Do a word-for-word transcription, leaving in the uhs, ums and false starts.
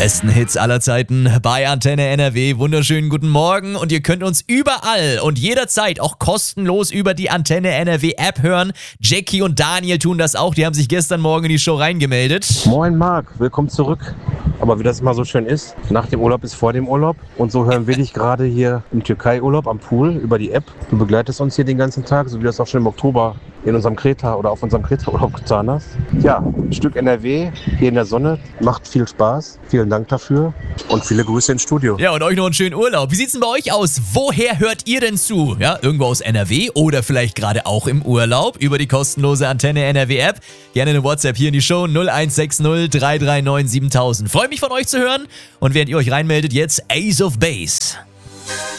Besten Hits aller Zeiten bei Antenne N R W. Wunderschönen guten Morgen und ihr könnt uns überall und jederzeit auch kostenlos über die Antenne N R W App hören. Jackie und Daniel tun das auch, die haben sich gestern Morgen in die Show reingemeldet. Moin Marc, willkommen zurück. Aber wie das immer so schön ist, nach dem Urlaub ist vor dem Urlaub. Und so hören wir dich gerade hier im Türkei-Urlaub am Pool über die App. Du begleitest uns hier den ganzen Tag, so wie du das auch schon im Oktober in unserem Kreta oder auf unserem Kreta-Urlaub getan hast. Ja, ein Stück N R W hier in der Sonne, macht viel Spaß. Vielen Dank dafür und viele Grüße ins Studio. Ja, und euch noch einen schönen Urlaub. Wie sieht's denn bei euch aus? Woher hört ihr denn zu? Ja, irgendwo aus N R W oder vielleicht gerade auch im Urlaub über die kostenlose Antenne N R W App. Gerne eine WhatsApp hier in die Show null eins sechs null drei drei neun siebentausend. Freue mich von euch zu hören und während ihr euch reinmeldet, jetzt Ace of Base.